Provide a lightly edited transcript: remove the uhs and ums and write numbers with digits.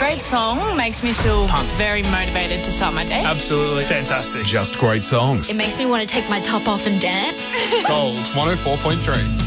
great song. Makes me feel very motivated to start my day. Absolutely fantastic. Just great songs. It makes me want to take my top off and dance. Gold 104.3.